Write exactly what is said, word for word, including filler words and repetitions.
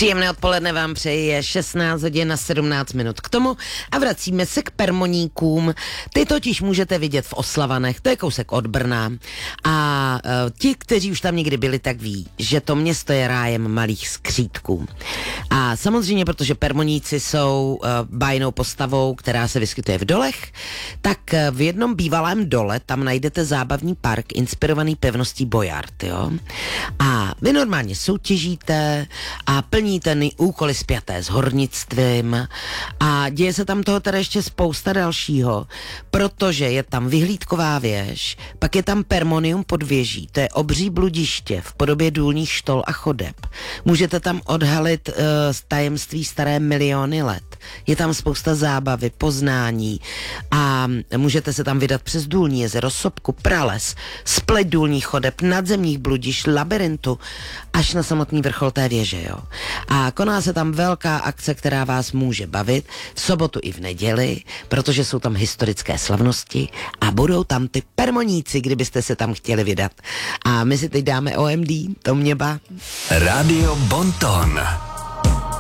Příjemné odpoledne vám přeji, je šestnáct hodin na sedmnáct minut k tomu a vracíme se k permoníkům. Ty totiž můžete vidět v Oslavanech, to je kousek od Brna. A e, ti, kteří už tam někdy byli, tak ví, že to město je rájem malých skřítků. A samozřejmě, protože permoníci jsou e, bájnou postavou, která se vyskytuje v dolech, tak e, v jednom bývalém dole tam najdete zábavní park inspirovaný pevností Bojard, jo. A vy normálně soutěžíte a plníte úkoly spjaté s hornictvím a děje se tam toho teda ještě spousta dalšího, protože je tam vyhlídková věž, pak je tam permonium pod věží, to je obří bludiště v podobě důlních štol a chodeb. Můžete tam odhalit uh, tajemství staré miliony let. Je tam spousta zábavy, poznání a můžete se tam vydat přes důlní jezero, sopku, prales, spleť důlních chodeb, nadzemních bludišť, labirintu, až na samotný vrchol té věže, jo. A koná se tam velká akce, která vás může bavit v sobotu i v neděli, protože jsou tam historické slavnosti a budou tam ty permoníci, kdybyste se tam chtěli vydat. A my si teď dáme O M D, to mě ba. Radio Bonton.